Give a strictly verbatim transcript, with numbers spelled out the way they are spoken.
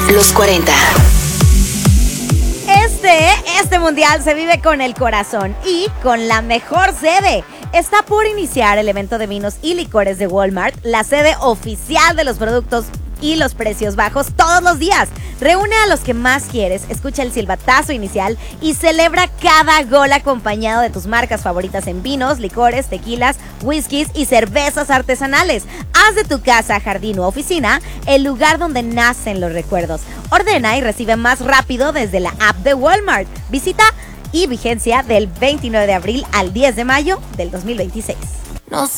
Los cuarenta. Este, este mundial se vive con el corazón y con la mejor sede. Está por iniciar el evento de vinos y licores de Walmart, la sede oficial de los productos y los precios bajos todos los días. Reúne a los que más quieres, escucha el silbatazo inicial y celebra cada gol acompañado de tus marcas favoritas en vinos, licores, tequilas, whiskies y cervezas artesanales. Haz de tu casa, jardín u oficina el lugar donde nacen los recuerdos. Ordena y recibe más rápido desde la app de Walmart. Visita y vigencia del veintinueve de abril al diez de mayo del dos mil veintiséis. No sé.